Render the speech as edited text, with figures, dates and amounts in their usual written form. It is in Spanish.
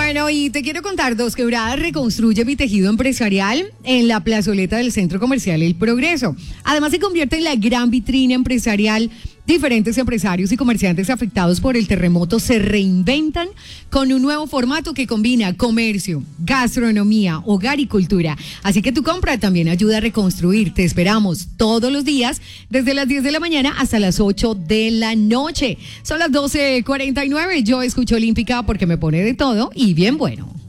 Bueno, y te quiero contar, Dos Quebradas reconstruye mi tejido empresarial en la plazoleta del Centro Comercial El Progreso. Además, se convierte en la gran vitrina empresarial. Diferentes empresarios y comerciantes afectados por el terremoto se reinventan con un nuevo formato que combina comercio, gastronomía, hogar y cultura. Así que tu compra también ayuda a reconstruir. Te esperamos todos los días desde las 10 de la mañana hasta las 8 de la noche. Son las 12:49. Yo escucho Olímpica porque me pone de todo y bien bueno.